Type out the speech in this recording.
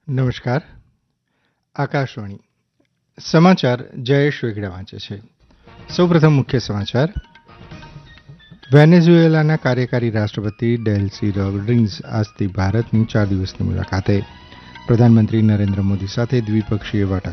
નમસ્કાર. આકાશવાણી સમાચાર જયેશ વેગડા વાંચે છે. સૌપ્રથમ મુખ્ય સમાચાર. વેનેઝુએલાના કાર્યકારી રાષ્ટ્રપતિ ડેલ્સી રોડ્રિગ્સ આજથી ભારતની 4 દિવસની મુલાકાતે. પ્રધાનમંત્રી નરેન્દ્ર મોદી સાથે દ્વિપક્ષીય વાટાઘાટો.